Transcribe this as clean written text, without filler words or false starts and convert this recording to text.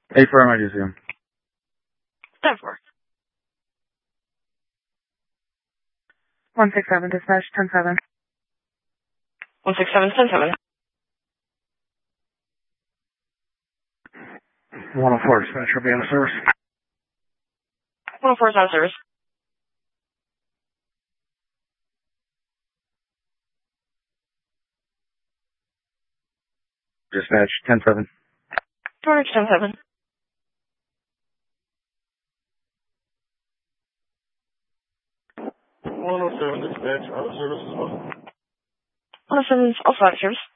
8 for emergency. 10-4. 167, dispatch, 10-7. 167, 10-7. 104, dispatch, will be out of service. 104 is out of service. Dispatch, 10-7. 210-7. 107, dispatch, out of service as well. 107 is also out of service.